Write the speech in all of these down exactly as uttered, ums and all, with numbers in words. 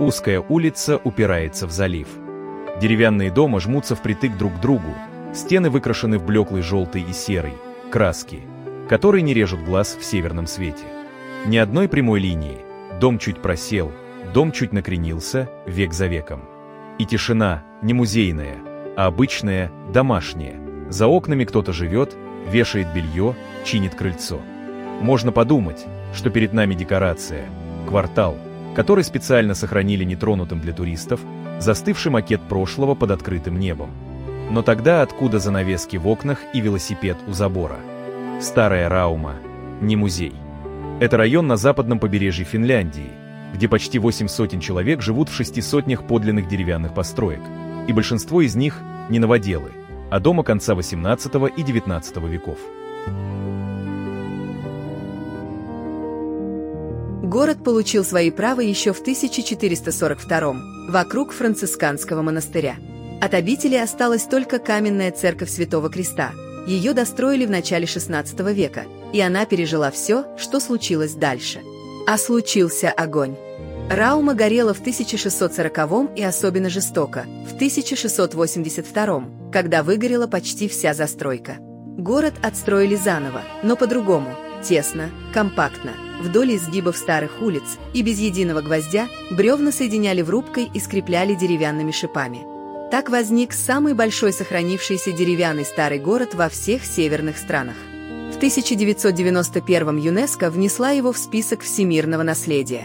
Узкая улица упирается в залив. Деревянные дома жмутся впритык друг к другу, стены выкрашены в блеклый желтый и серый, краски, которые не режут глаз в северном свете. Ни одной прямой линии, дом чуть просел, дом чуть накренился, век за веком. И тишина не музейная, а обычная, домашняя. За окнами кто-то живет, вешает белье, чинит крыльцо. Можно подумать, что перед нами декорация, квартал, который специально сохранили нетронутым для туристов, застывший макет прошлого под открытым небом. Но тогда откуда занавески в окнах и велосипед у забора? Старая Раума – не музей. Это район на западном побережье Финляндии, где почти восемь сотен человек живут в шести сотнях подлинных деревянных построек, и большинство из них не новоделы, а дома конца восемнадцатого и девятнадцатого веков. Город получил свои права еще в тысяча четыреста сорок втором, вокруг францисканского монастыря. От обители осталась только каменная церковь Святого Креста. Ее достроили в начале шестнадцатого века, и она пережила все, что случилось дальше. А случился огонь. Раума горела в тысяча шестьсот сороковом и особенно жестоко, в тысяча шестьсот восемьдесят втором, когда выгорела почти вся застройка. Город отстроили заново, но по-другому, тесно, компактно, вдоль изгибов старых улиц, и без единого гвоздя бревна соединяли врубкой и скрепляли деревянными шипами. Так возник самый большой сохранившийся деревянный старый город во всех северных странах. В тысяча девятьсот девяносто первом ЮНЕСКО внесла его в список всемирного наследия.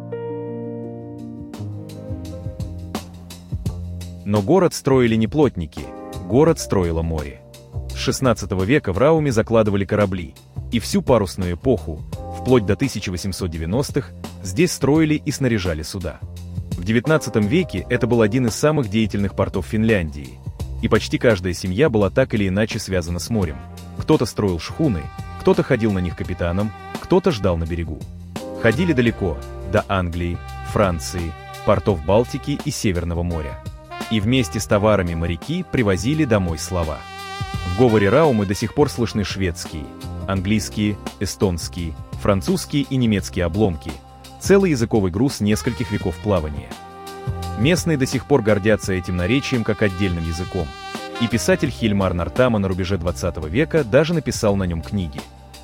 Но город строили не плотники, город строило море. С шестнадцатого века в Рауме закладывали корабли, и всю парусную эпоху, вплоть до тысяча восемьсот девяностых, здесь строили и снаряжали суда. В девятнадцатом веке это был один из самых деятельных портов Финляндии, и почти каждая семья была так или иначе связана с морем. Кто-то строил шхуны, кто-то ходил на них капитаном, кто-то ждал на берегу. Ходили далеко, до Англии, Франции, портов Балтики и Северного моря. И вместе с товарами моряки привозили домой слова. В говоре Раумы до сих пор слышны шведские, английские, эстонские, французские и немецкие обломки, целый языковый груз нескольких веков плавания. Местные до сих пор гордятся этим наречием как отдельным языком, и писатель Хильмар Нортама на рубеже двадцатого века даже написал на нем книги.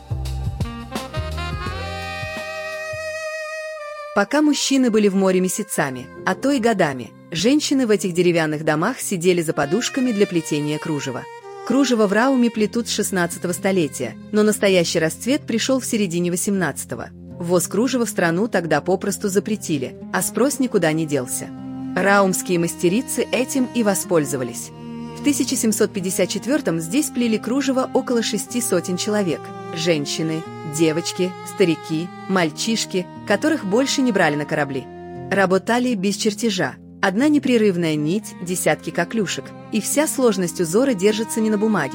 Пока мужчины были в море месяцами, а то и годами, женщины в этих деревянных домах сидели за подушками для плетения кружева. Кружево в Рауме плетут с шестнадцатого столетия, но настоящий расцвет пришел в середине восемнадцатого. Ввоз кружева в страну тогда попросту запретили, а спрос никуда не делся. Раумские мастерицы этим и воспользовались. В тысяча семьсот пятьдесят четвёртом здесь плели кружево около шести сотен человек. Женщины, девочки, старики, мальчишки, которых больше не брали на корабли. Работали без чертежа. Одна непрерывная нить, десятки коклюшек, и вся сложность узора держится не на бумаге,